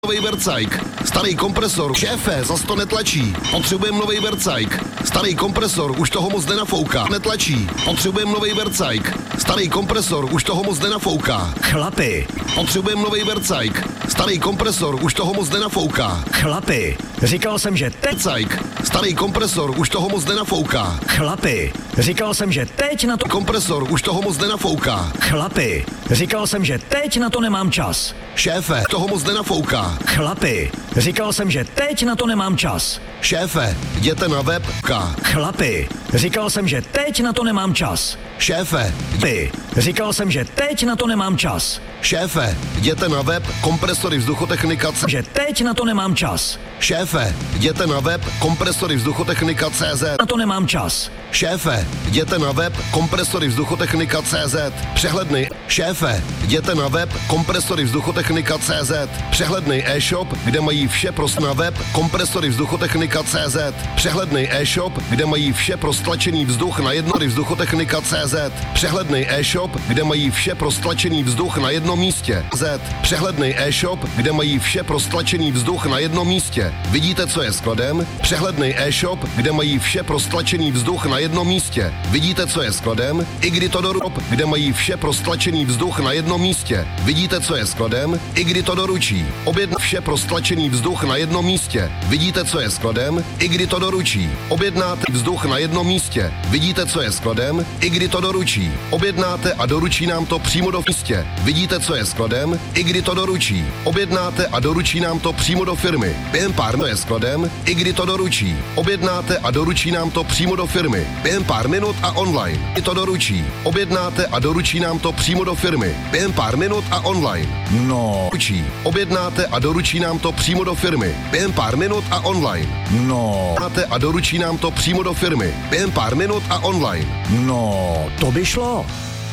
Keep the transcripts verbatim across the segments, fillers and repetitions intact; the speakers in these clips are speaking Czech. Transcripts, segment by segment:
Nový Vercajk. Starý kompresor. Šéfe, zas to netlačí. Potřebujeme nový Vercajk. Starý kompresor, už toho moc nenafouká. Netlačí. Potřebujeme nový Vercajk. Starý kompresor, už toho moc nenafouká. Chlapi. Potřebujeme nový Vercajk. Starý kompresor, už toho moc nenafouká. Chlapi. Říkal jsem, že teď... Vercajk. Starý kompresor, už toho moc nenafouká. Chlapi. Říkal jsem, že teď na to... Kompresor, už toho moc nenafouká. Chlapi. Říkal jsem, že teď na to nemám čas. Šéfe, toho moc nenafouká. Chlapi. Říkal jsem, že teď na to nemám čas. Šéfe, jděte na web. K. Chlapi. Říkal jsem, že teď na to nemám čas. Šéfe. Ty. Říkal jsem, že teď na to nemám čas. Šéfe, jděte na web kompresory vzduchotechnika. Že teď na to nemám čas. Šéfe, jděte na web kompresory vzduchotechnika tečka cé zet. Na to nemám čas. Šéfe, jděte na web kompresory vzduchotechnika tečka cé zet. Přehledný. Šéfe, jděte na web kompresory vzduchotechnika tečka cé zet. Přehledný e-shop, kde mají vše pro na web kompresory vzduchotechnika tečka cé zet. Přehledný e-shop, kde mají vše pro stlačený vzduch na jedno vzduchotechnika tečka cé zet. Přehledný e-shop, kde mají vše pro stlačený vzduch na jednom místě. Z. Přehledný e-shop, kde mají vše pro stlačený vzduch na jednom místě. Vidíte, co je skladem? Přehledný e-shop, kde mají vše pro stlačený vzduch na jednom místě. Vidíte, co je skladem? Igritodor, kde mají vše pro stlačený vzduch na jednom místě. Vidíte, co je skladem? Igrito doručí. Objedná vše pro stlačený vzduch na jednom místě. Vidíte, co je skladem? Igrito doručí. Objednáte vzduch na jednom místě. Vidíte, co je skladem? Igrito doručí. Objednáte a doručí nám to přímo do místě. Vidíte, co je skladem? Igrito doručí. Objednáte a doručí nám to přímo do firmy. Během pár minut je skladem. Igrito doručí. Objednáte a doručí nám to přímo do firmy. Během pár minut a online. Igrito doručí. Objednáte a doručí nám to přímo do firmy. Během pár minut a online. No. Doručí. Objednáte a doručí nám to přímo do firmy. Během pár minut a online. No. Objednáte a doručí nám to přímo do firmy. Během pár minut a online. No, to by šlo.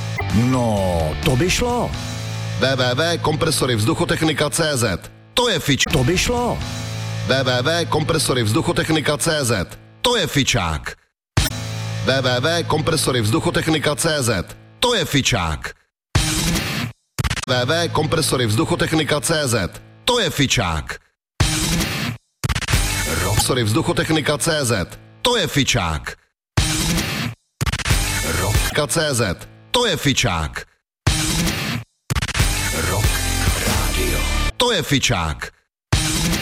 No, to by šlo. w w w tečka kompresory vzduchotechnika tečka cé zet. To je fič. To by šlo. w w w tečka kompresory vzduchotechnika tečka cé zet. To je fičák. w w w tečka kompresory vzduchotechnika tečka cé zet. To je fičák. w w w tečka kompresory vzduchotechnika tečka cé zet. To je fičák. Kompresory vzduchotechnika tečka cé zet. To je fičák. Rock tečka cé zet. To je fičák. Rock Radio. To je fičák.